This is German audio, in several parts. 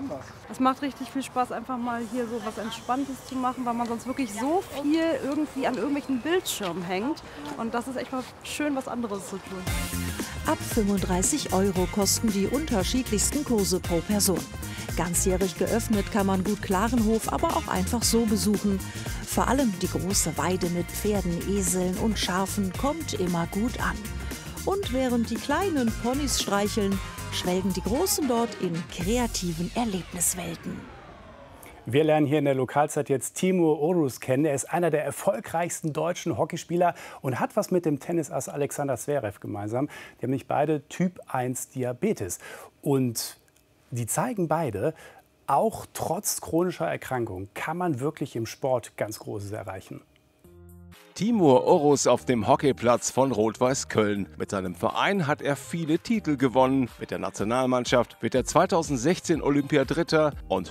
Es macht richtig viel Spaß, einfach mal hier so was Entspanntes zu machen, weil man sonst wirklich so viel irgendwie an irgendwelchen Bildschirmen hängt. Und das ist echt mal schön, was anderes zu tun. Ab 35 € kosten die unterschiedlichsten Kurse pro Person. Ganzjährig geöffnet kann man Gut Klarenhof aber auch einfach so besuchen. Vor allem die große Weide mit Pferden, Eseln und Schafen kommt immer gut an. Und während die kleinen Ponys streicheln, schwelgen die Großen dort in kreativen Erlebniswelten. Wir lernen hier in der Lokalzeit jetzt Timur Orus kennen. Er ist einer der erfolgreichsten deutschen Hockeyspieler und hat was mit dem Tennisass Alexander Zverev gemeinsam. Die haben nämlich beide Typ 1 Diabetes. Und die zeigen beide, auch trotz chronischer Erkrankung kann man wirklich im Sport ganz Großes erreichen. Timur Orus auf dem Hockeyplatz von Rot-Weiß Köln. Mit seinem Verein hat er viele Titel gewonnen. Mit der Nationalmannschaft wird er 2016 Olympiadritter und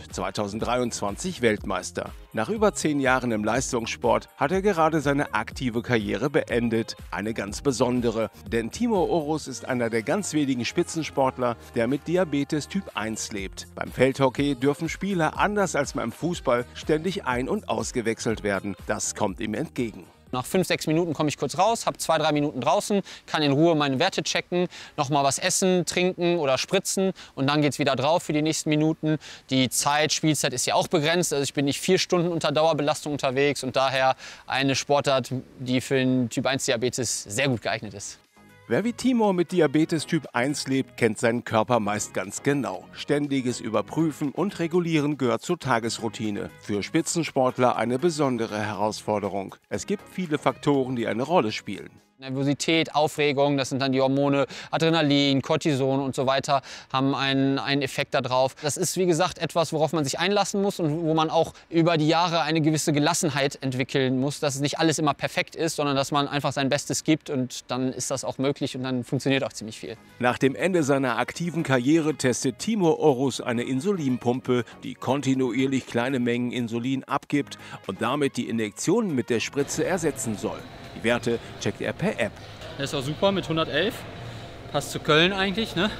2023 Weltmeister. Nach über 10 Jahren im Leistungssport hat er gerade seine aktive Karriere beendet. Eine ganz besondere, denn Timur Orus ist einer der ganz wenigen Spitzensportler, der mit Diabetes Typ 1 lebt. Beim Feldhockey dürfen Spieler anders als beim Fußball ständig ein- und ausgewechselt werden. Das kommt ihm entgegen. Nach 5, 6 Minuten komme ich kurz raus, habe 2, 3 Minuten draußen, kann in Ruhe meine Werte checken, noch mal was essen, trinken oder spritzen und dann geht es wieder drauf für die nächsten Minuten. Die Spielzeit ist ja auch begrenzt, also ich bin nicht 4 Stunden unter Dauerbelastung unterwegs und daher eine Sportart, die für den Typ 1 Diabetes sehr gut geeignet ist. Wer wie Timur mit Diabetes Typ 1 lebt, kennt seinen Körper meist ganz genau. Ständiges Überprüfen und Regulieren gehört zur Tagesroutine. Für Spitzensportler eine besondere Herausforderung. Es gibt viele Faktoren, die eine Rolle spielen. Nervosität, Aufregung, das sind dann die Hormone Adrenalin, Cortison und so weiter, haben einen Effekt darauf. Das ist, wie gesagt, etwas, worauf man sich einlassen muss und wo man auch über die Jahre eine gewisse Gelassenheit entwickeln muss, dass es nicht alles immer perfekt ist, sondern dass man einfach sein Bestes gibt und dann ist das auch möglich und dann funktioniert auch ziemlich viel. Nach dem Ende seiner aktiven Karriere testet Timur Orus eine Insulinpumpe, die kontinuierlich kleine Mengen Insulin abgibt und damit die Injektionen mit der Spritze ersetzen soll. Die Werte checkt er per App. Das ist auch super mit 111. Passt zu Köln eigentlich, ne?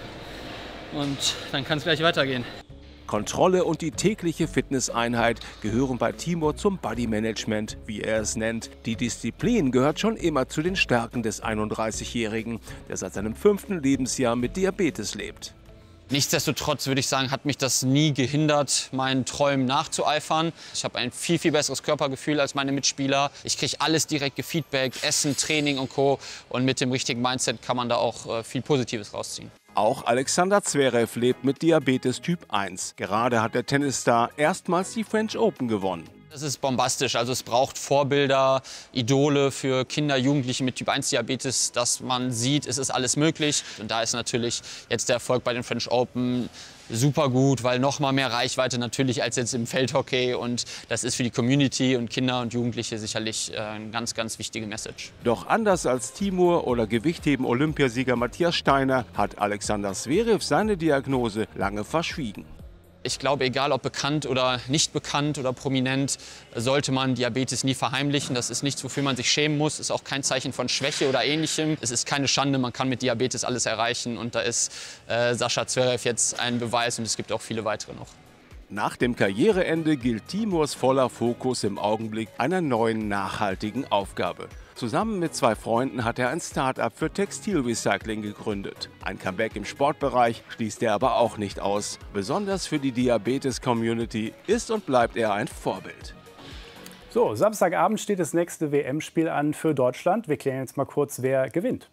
Und dann kann es gleich weitergehen. Kontrolle und die tägliche Fitnesseinheit gehören bei Timur zum Bodymanagement, wie er es nennt. Die Disziplin gehört schon immer zu den Stärken des 31-Jährigen, der seit seinem 5. Lebensjahr mit Diabetes lebt. Nichtsdestotrotz würde ich sagen, hat mich das nie gehindert, meinen Träumen nachzueifern. Ich habe ein viel, viel besseres Körpergefühl als meine Mitspieler. Ich kriege alles direkt gefeedbackt, Essen, Training und Co. Und mit dem richtigen Mindset kann man da auch viel Positives rausziehen. Auch Alexander Zverev lebt mit Diabetes Typ 1. Gerade hat der Tennisstar erstmals die French Open gewonnen. Das ist bombastisch. Also es braucht Vorbilder, Idole für Kinder, Jugendliche mit Typ 1 Diabetes, dass man sieht, es ist alles möglich. Und da ist natürlich jetzt der Erfolg bei den French Open super gut, weil noch mal mehr Reichweite natürlich als jetzt im Feldhockey. Und das ist für die Community und Kinder und Jugendliche sicherlich eine ganz, ganz wichtige Message. Doch anders als Timur oder Gewichtheben-Olympiasieger Matthias Steiner hat Alexander Zverev seine Diagnose lange verschwiegen. Ich glaube, egal ob bekannt oder nicht bekannt oder prominent, sollte man Diabetes nie verheimlichen. Das ist nichts, wofür man sich schämen muss. Ist auch kein Zeichen von Schwäche oder Ähnlichem. Es ist keine Schande, man kann mit Diabetes alles erreichen. Und da ist Sascha Zverev jetzt ein Beweis und es gibt auch viele weitere noch. Nach dem Karriereende gilt Timurs voller Fokus im Augenblick einer neuen nachhaltigen Aufgabe. Zusammen mit 2 Freunden hat er ein Start-up für Textilrecycling gegründet. Ein Comeback im Sportbereich schließt er aber auch nicht aus. Besonders für die Diabetes-Community ist und bleibt er ein Vorbild. So, Samstagabend steht das nächste WM-Spiel an für Deutschland. Wir klären jetzt mal kurz, wer gewinnt.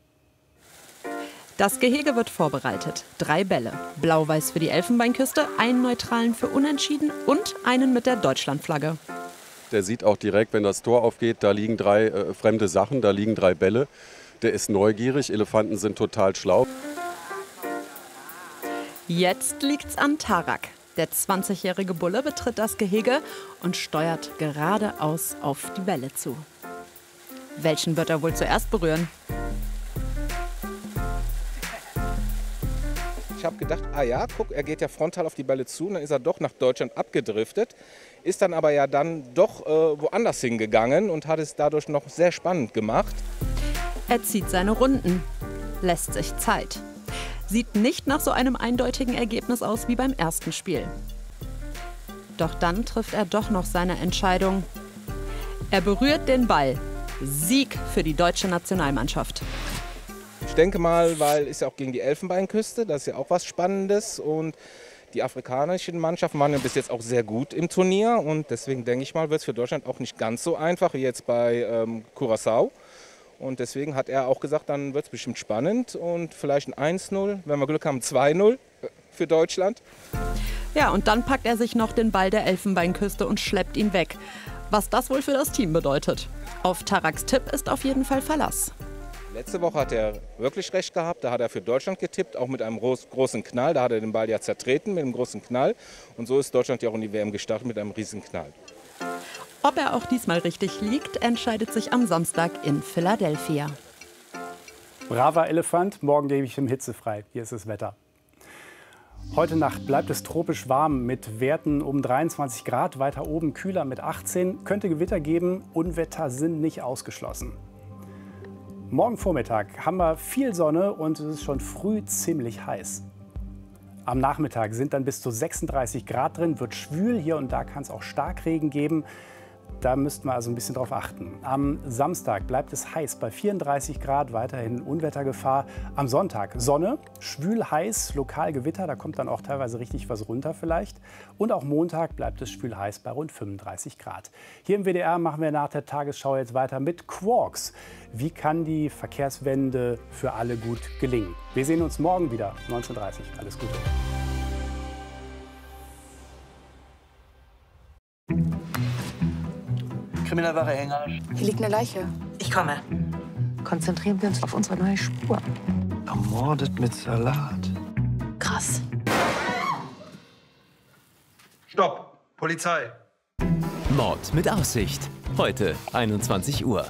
Das Gehege wird vorbereitet. 3 Bälle. Blau-Weiß für die Elfenbeinküste, einen neutralen für Unentschieden und einen mit der Deutschlandflagge. Der sieht auch direkt, wenn das Tor aufgeht, da liegen 3 fremde Sachen, da liegen 3 Bälle. Der ist neugierig, Elefanten sind total schlau. Jetzt liegt's an Tarak. Der 20-jährige Bulle betritt das Gehege und steuert geradeaus auf die Bälle zu. Welchen wird er wohl zuerst berühren? Ich habe gedacht, ah ja, guck, er geht ja frontal auf die Bälle zu und dann ist er doch nach Deutschland abgedriftet, ist dann aber ja dann doch woanders hingegangen und hat es dadurch noch sehr spannend gemacht. Er zieht seine Runden, lässt sich Zeit. Sieht nicht nach so einem eindeutigen Ergebnis aus wie beim ersten Spiel. Doch dann trifft er doch noch seine Entscheidung. Er berührt den Ball. Sieg für die deutsche Nationalmannschaft. Ich denke mal, weil ist ja auch gegen die Elfenbeinküste, das ist ja auch was Spannendes. Und die afrikanischen Mannschaften waren ja bis jetzt auch sehr gut im Turnier. Und deswegen denke ich mal, wird es für Deutschland auch nicht ganz so einfach wie jetzt bei Curaçao. Und deswegen hat er auch gesagt, dann wird es bestimmt spannend und vielleicht ein 1-0, wenn wir Glück haben 2-0 für Deutschland. Ja, und dann packt er sich noch den Ball der Elfenbeinküste und schleppt ihn weg. Was das wohl für das Team bedeutet. Auf Taraks Tipp ist auf jeden Fall Verlass. Letzte Woche hat er wirklich recht gehabt. Da hat er für Deutschland getippt, auch mit einem großen Knall. Da hat er den Ball ja zertreten mit einem großen Knall. Und so ist Deutschland ja auch in die WM gestartet mit einem riesen Knall. Ob er auch diesmal richtig liegt, entscheidet sich am Samstag in Philadelphia. Braver Elefant, morgen gebe ich ihm hitzefrei. Hier ist das Wetter. Heute Nacht bleibt es tropisch warm mit Werten um 23 Grad. Weiter oben kühler mit 18. Könnte Gewitter geben. Unwetter sind nicht ausgeschlossen. Morgen Vormittag haben wir viel Sonne und es ist schon früh ziemlich heiß. Am Nachmittag sind dann bis zu 36 Grad drin, wird schwül. Hier und da kann es auch Starkregen geben. Da müssten wir also ein bisschen drauf achten. Am Samstag bleibt es heiß bei 34 Grad, weiterhin Unwettergefahr. Am Sonntag Sonne, schwül heiß, lokal Gewitter, da kommt dann auch teilweise richtig was runter vielleicht. Und auch Montag bleibt es schwül heiß bei rund 35 Grad. Hier im WDR machen wir nach der Tagesschau jetzt weiter mit Quarks. Wie kann die Verkehrswende für alle gut gelingen? Wir sehen uns morgen wieder, 19:30 Uhr. Alles Gute. Kriminalware Engage. Hier liegt eine Leiche. Ich komme. Konzentrieren wir uns auf unsere neue Spur. Ermordet mit Salat. Krass. Stopp! Polizei! Mord mit Aussicht. Heute 21 Uhr.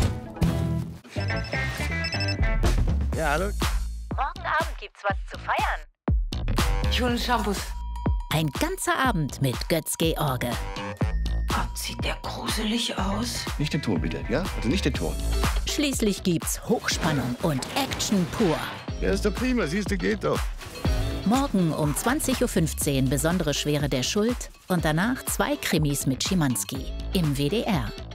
Ja, hallo? Morgen Abend gibt's was zu feiern. Ich hole Shampoos. Ein ganzer Abend mit Götz-George. Gott, sieht der gruselig aus. Nicht den Ton bitte, ja? Also nicht den Ton. Schließlich gibt's Hochspannung und Action pur. Ja, ist doch prima, siehst du, geht doch. Morgen um 20:15 Uhr Besondere Schwere der Schuld und danach 2 Krimis mit Schimanski im WDR.